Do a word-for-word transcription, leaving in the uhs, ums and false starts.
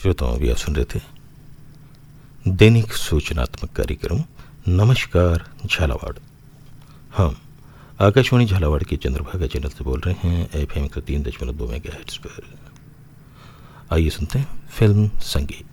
श्रोताओं, अभी आप सुन रहे थे दैनिक सूचनात्मक कार्यक्रम नमस्कार झालावाड़। हम आकाशवाणी झालावाड़ के चंद्रभागा चैनल से बोल रहे हैं एफ एम एक सौ तीन दशमलव दो मेगाहर्ट्ज पर। आइए सुनते हैं फिल्म संगीत।